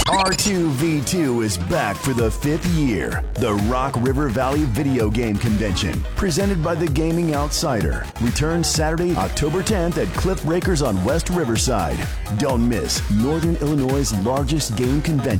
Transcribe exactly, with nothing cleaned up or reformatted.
R two V two is back for the fifth year. The Rock River Valley Video Game Convention, presented by the Gaming Outsider, returns Saturday, October tenth at Cliff Breakers on West Riverside. Don't miss Northern Illinois' largest game convention.